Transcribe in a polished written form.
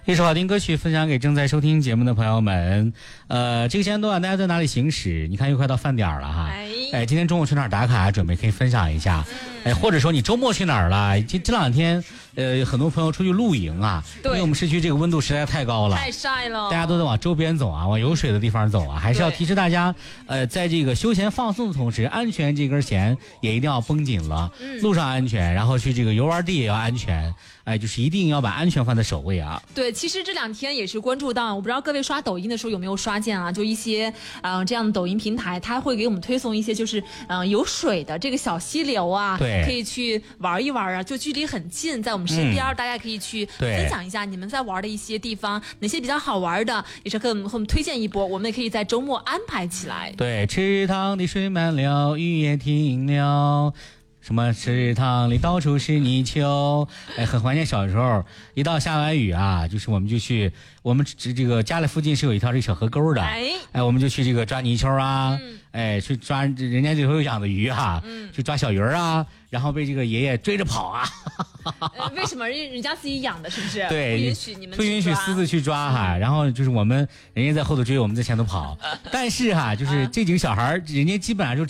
一首好听歌曲分享给正在收听节目的朋友们。这个时间段大家在哪里行驶？你看又快到饭点了哈。今天中午去哪儿打卡？准备可以分享一下。或者说你周末去哪儿了？这两天很多朋友出去露营啊，因为我们市区这个温度实在太高了， 太晒了， 大家都在往周边走啊，往有水的地方走啊，还是要提示大家，在这个休闲放松的同时，安全这根弦也一定要绷紧了。路上安全，然后去这个游玩地也要安全。就是一定要把安全放在首位啊。 对，其实这两天也是关注到，我不知道各位刷抖音的时候有没有刷见啊，就一些这样的抖音平台，它会给我们推送一些就是有水的这个小溪流啊， 对， 可以去玩一玩啊，就距离很近，在我们身边，大家可以去分享一下你们在玩的一些地方，哪些比较好玩的，也是和我们推荐一波，我们也可以在周末安排起来。 对，池塘的水满了，雨也停了。什么池塘里到处是泥鳅，很怀念小时候，一到下完雨啊，就是我们这个家里附近是有一条这个小河沟的，我们就去这个抓泥鳅啊，去抓人家这头有养的鱼啊，去抓小鱼儿啊，然后被这个爷爷追着跑啊。 为什么人家自己养的，是不是？ 对， 不允许你们不允许私自去抓哈，然后就是人家在后头追，我们在前头跑。但是哈，就是这几个小孩，人家基本上就